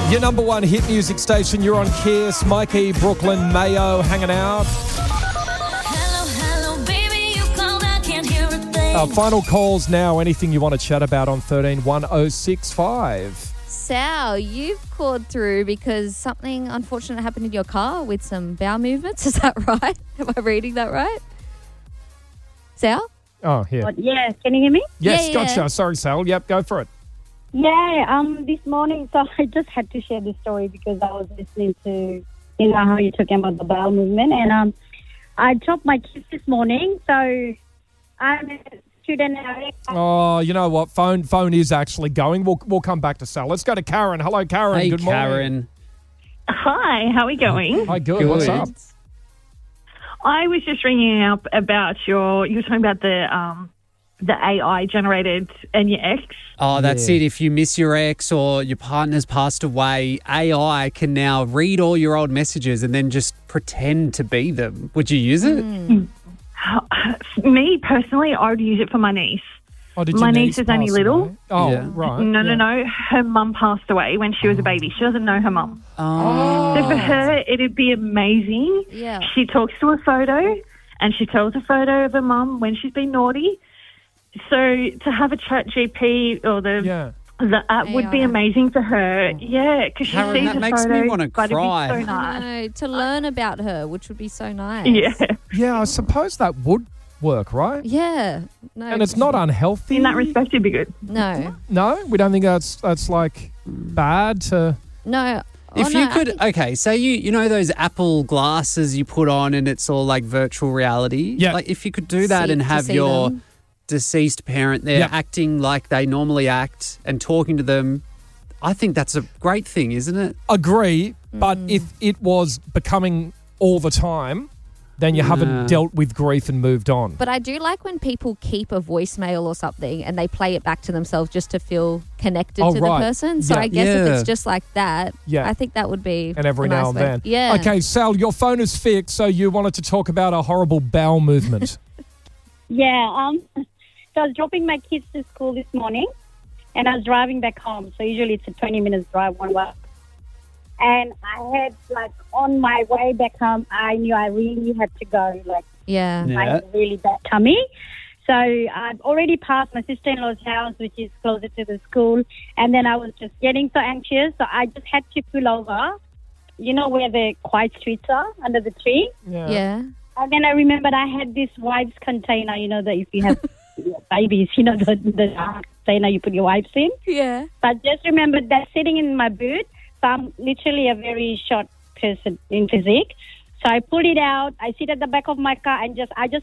Your number one hit music station. You're on Kiss. Mikey, Brooklyn, Mayo, hanging out. Hello, baby, you called, I can't hear a thing. Final calls now. Anything you want to chat about on 131065. Sal, you've called through because something unfortunate happened in your car with some bowel movements. Is that right? Am I reading that right? Sal? Oh, here. Yeah, can you hear me? Yes, Yeah. gotcha. Sorry, Sal. Yep, go for it. Yeah, this morning, so I just had to share this story because I was listening to, how you're talking about the bowel movement. And I dropped my kids this morning, so I'm a student now. Oh, you know what? Phone is actually going. We'll come back to Sal. Let's go to Karen. Hello, Karen. Hey, Good morning. Karen. Hi, how are we going? Hi, good. What's up? I was just ringing up about you were talking about the AI generated and your ex. Oh, that's Yeah. it. If you miss your ex or your partner's passed away, AI can now read all your old messages and then just pretend to be them. Would you use it? Me personally, I would use it for my niece. Oh, did My your niece is only pass little. away? Oh, Yeah. right. No. Her mum passed away when she was a baby. She doesn't know her mum. Oh. So for her, it'd be amazing. Yeah. She talks to a photo and she tells a photo of her mum when she's been naughty. So to have a chat GP or the app would be AI. amazing for her. Yeah, because she Karen, sees that a makes me photo, wanna but cry. it'd be so I nice. know, to learn about her, which would be so nice. Yeah. Yeah, I suppose that would work, right? Yeah. No, And it's not unhealthy. In that respect, it'd be good. No. No, we don't think that's like bad to. No. If Oh, you no, I could, think- okay, say you know those Apple glasses you put on and it's all like virtual reality? Yeah. Like if you could do that See- and to have see your them. deceased parent there Yeah. acting like they normally act and talking to them, I think that's a great thing, isn't it? Agree, but Mm. if it was becoming all the time, then you haven't dealt with grief and moved on. But I do like when people keep a voicemail or something and they play it back to themselves just to feel connected Oh, to right. the person. So Yeah. I guess if Yeah. it's just like that, Yeah. I think that would be And every a now nice and way. then. Yeah. Okay, Sal, your phone is fixed, so you wanted to talk about a horrible bowel movement. Yeah, so I was dropping my kids to school this morning, and I was driving back home. So usually it's a 20-minute drive one way. And I had, on my way back home, I knew I really had to go, Yeah. Yeah. I had a really bad tummy. So I've already passed my sister-in-law's house, which is closer to the school. And then I was just getting so anxious. So I just had to pull over, where the quiet streets are, under the tree. Yeah. And then I remembered I had this wipes container, that if you have babies, the container you put your wipes in. Yeah. So I just remembered that sitting in my boot. So I'm literally a very short person in physique. So I pulled it out. I sit at the back of my car and I just